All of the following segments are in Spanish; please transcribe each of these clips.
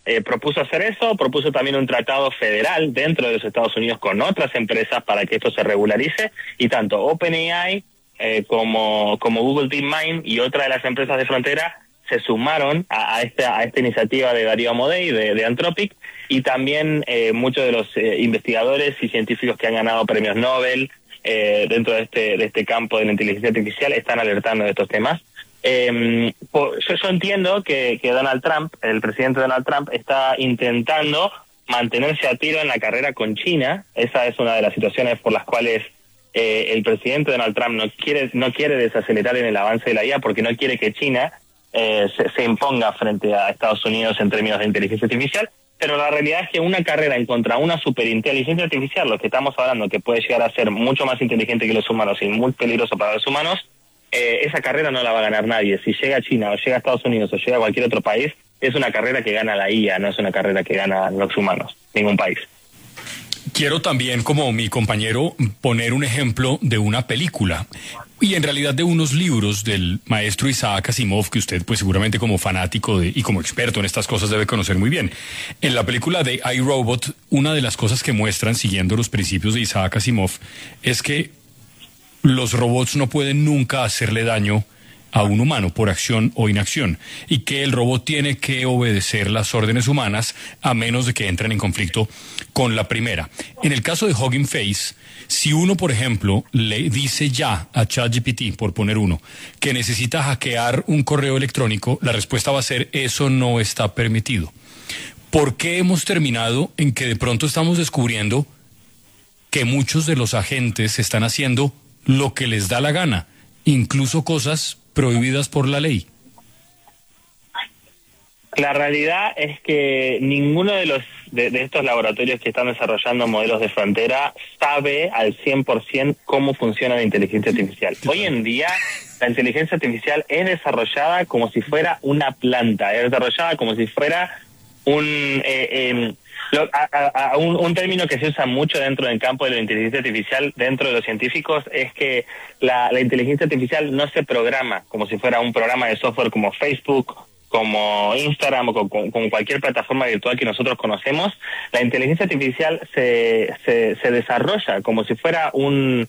propuso hacer eso, propuso también un tratado federal dentro de los Estados Unidos con otras empresas para que esto se regularice, y tanto OpenAI como Google DeepMind y otra de las empresas de frontera se sumaron a esta iniciativa de Darío Amodei de Anthropic, y también muchos de los investigadores y científicos que han ganado premios Nobel dentro de este campo de la inteligencia artificial están alertando de estos temas. Yo entiendo que Donald Trump, el presidente Donald Trump, está intentando mantenerse a tiro en la carrera con China. Esa es una de las situaciones por las cuales el presidente Donald Trump no quiere desacelerar en el avance de la IA, porque no quiere que China se imponga frente a Estados Unidos en términos de inteligencia artificial. Pero la realidad es que una carrera en contra de una superinteligencia artificial, lo que estamos hablando, que puede llegar a ser mucho más inteligente que los humanos y muy peligroso para los humanos, esa carrera no la va a ganar nadie. Si llega a China o llega a Estados Unidos o llega a cualquier otro país, es una carrera que gana la IA, no es una carrera que gana los humanos, ningún país. Quiero también, como mi compañero, poner un ejemplo de una película y en realidad de unos libros del maestro Isaac Asimov, que usted pues seguramente como fanático y como experto en estas cosas debe conocer muy bien. En la película de iRobot, una de las cosas que muestran, siguiendo los principios de Isaac Asimov, es que los robots no pueden nunca hacerle daño a un humano por acción o inacción, y que el robot tiene que obedecer las órdenes humanas a menos de que entren en conflicto con la primera. En el caso de Hugging Face, si uno, por ejemplo, le dice ya a ChatGPT, por poner uno, que necesita hackear un correo electrónico, la respuesta va a ser: eso no está permitido. ¿Por qué hemos terminado en que de pronto estamos descubriendo que muchos de los agentes están haciendo lo que les da la gana, incluso cosas prohibidas por la ley? La realidad es que ninguno de estos laboratorios que están desarrollando modelos de frontera sabe al 100% cómo funciona la inteligencia artificial. Hoy en día la inteligencia artificial es desarrollada como si fuera una planta, es desarrollada como si fuera un término que se usa mucho dentro del campo de la inteligencia artificial, dentro de los científicos, es que la inteligencia artificial no se programa como si fuera un programa de software como Facebook, como Instagram o como cualquier plataforma virtual que nosotros conocemos. La inteligencia artificial se desarrolla como si fuera un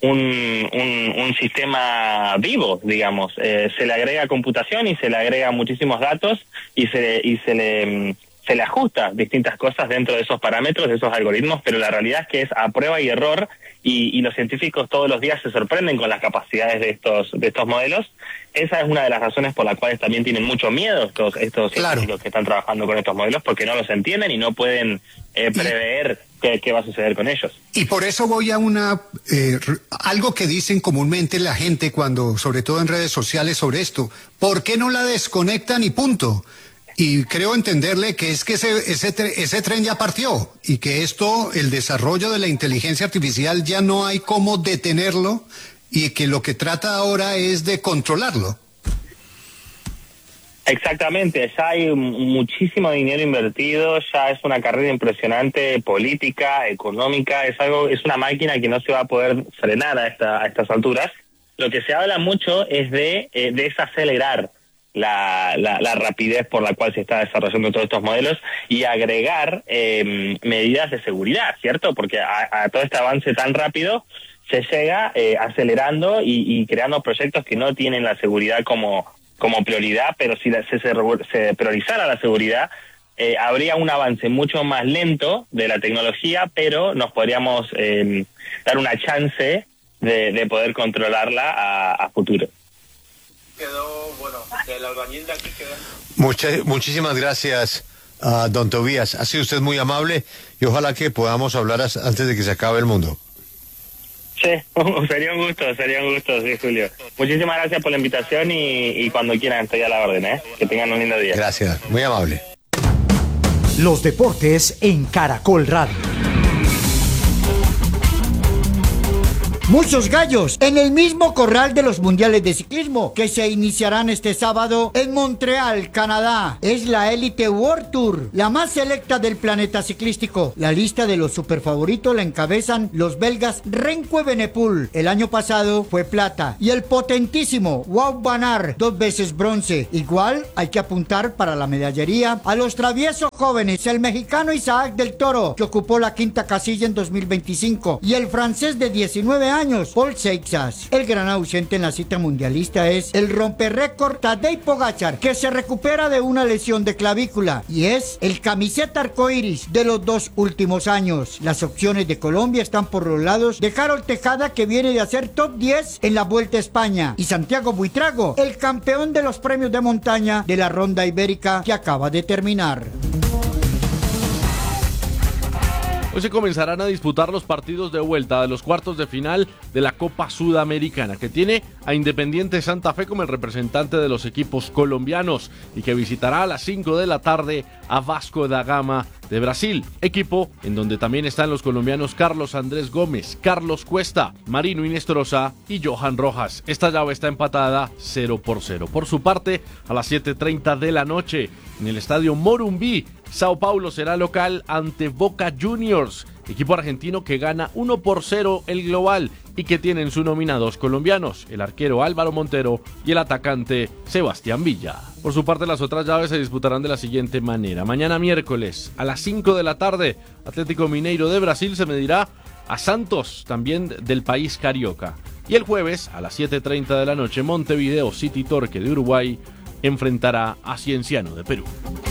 sistema vivo, digamos. Se le agrega computación y se le agrega muchísimos datos y se le ajusta distintas cosas dentro de esos parámetros, de esos algoritmos, pero la realidad es que es a prueba y error, y los científicos todos los días se sorprenden con las capacidades de estos modelos. Esa es una de las razones por las cuales también tienen mucho miedo estos científicos que están trabajando con estos modelos, porque no los entienden y no pueden prever qué va a suceder con ellos. Y por eso voy a algo que dicen comúnmente la gente cuando, sobre todo en redes sociales, sobre esto: ¿por qué no la desconectan y punto? Y creo entenderle que es que ese tren ya partió, y que el desarrollo de la inteligencia artificial ya no hay cómo detenerlo, y que lo que trata ahora es de controlarlo. Exactamente, ya hay muchísimo dinero invertido, ya es una carrera impresionante, política, económica, es una máquina que no se va a poder frenar a estas alturas. Lo que se habla mucho es de desacelerar la rapidez por la cual se está desarrollando todos estos modelos y agregar medidas de seguridad, ¿cierto? Porque a todo este avance tan rápido se llega acelerando y creando proyectos que no tienen la seguridad como prioridad, pero si se priorizara la seguridad, habría un avance mucho más lento de la tecnología, pero nos podríamos dar una chance de poder controlarla a futuro. Quedó, bueno, del albañil de aquí quedó. Muchísimas gracias, don Tobías. Ha sido usted muy amable y ojalá que podamos hablar antes de que se acabe el mundo. Sí, sería un gusto, sí, Julio. Muchísimas gracias por la invitación y cuando quieran estoy a la orden, ¿eh? Que tengan un lindo día. Gracias, muy amable. Los deportes en Caracol Radio. Muchos gallos en el mismo corral de los mundiales de ciclismo que se iniciarán este sábado en Montreal, Canadá. Es la Elite World Tour, la más selecta del planeta ciclístico. La lista de los superfavoritos la encabezan los belgas Remco Evenepoel, el año pasado fue plata, y el potentísimo Wout van Aert, 2 veces bronce. Igual hay que apuntar para la medallería a los traviesos jóvenes, el mexicano Isaac del Toro, que ocupó la 5ª casilla en 2025, y el francés de 19 años, Paul Seixas. El gran ausente en la cita mundialista es el romperrécord Tadej Pogačar, que se recupera de una lesión de clavícula y es el camiseta arcoíris de los 2 últimos años. Las opciones de Colombia están por los lados de Harold Tejada, que viene de hacer top 10 en la Vuelta a España, y Santiago Buitrago, el campeón de los premios de montaña de la Ronda Ibérica que acaba de terminar. Hoy se comenzarán a disputar los partidos de vuelta de los cuartos de final de la Copa Sudamericana, que tiene a Independiente Santa Fe como el representante de los equipos colombianos y que visitará a las 5 de la tarde a Vasco da Gama de Brasil, equipo en donde también están los colombianos Carlos Andrés Gómez, Carlos Cuesta, Marino Inestrosa y Johan Rojas. Esta llave está empatada 0-0. Por su parte, a las 7:30 de la noche, en el estadio Morumbi, Sao Paulo será local ante Boca Juniors, equipo argentino que gana 1-0 el global y que tiene en su nómina 2 colombianos, el arquero Álvaro Montero y el atacante Sebastián Villa. Por su parte, las otras llaves se disputarán de la siguiente manera. Mañana miércoles, a las 5 de la tarde, Atlético Mineiro de Brasil se medirá a Santos, también del país carioca. Y el jueves, a las 7:30 de la noche, Montevideo City Torque de Uruguay enfrentará a Cienciano de Perú.